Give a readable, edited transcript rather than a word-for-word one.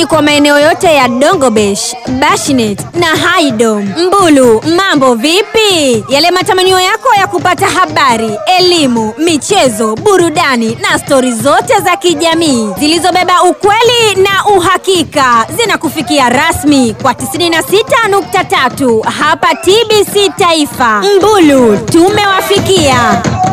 kwa maeneo yote ya Dongobesh, Bashinet na Haidom. Mbulu, mambo vipi? Yale matamanio yako ya kupata habari, elimu, michezo, burudani na stori zote za kijamii zilizobeba ukweli na uhakika zinakufikia rasmi kwa 96.3 hapa TBC Taifa. Mbulu, tumewafikia.